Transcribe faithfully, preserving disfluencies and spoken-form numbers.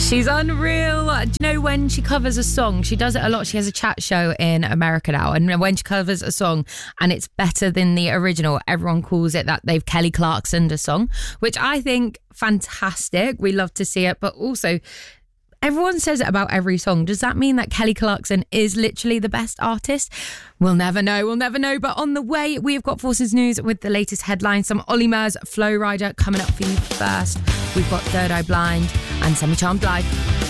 She's unreal. Do you know when she covers a song, she does it a lot. She has a chat show in America now, and when she covers a song and it's better than the original, everyone calls it that they've Kelly Clarksoned a song, which I think fantastic. We love to see it, but also everyone says it about every song. Does that mean that Kelly Clarkson is literally the best artist? We'll never know. We'll never know. But on the way, we've got Forces News with the latest headlines. Some Olly Murs, Flow Rider coming up for you first. We've got Third Eye Blind and Semi Charmed Live.